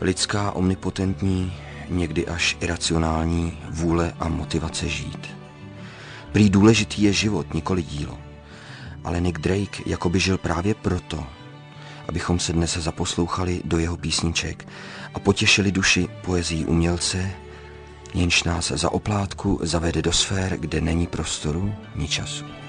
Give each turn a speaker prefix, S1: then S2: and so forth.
S1: Lidská omnipotentní, někdy až iracionální vůle a motivace žít. Prý důležitý je život, nikoli dílo. Ale Nick Drake jakoby žil právě proto, abychom se dnes zaposlouchali do jeho písniček a potěšili duši poezií umělce, jenž nás za oplátku zavede do sfér, kde není prostoru ni času.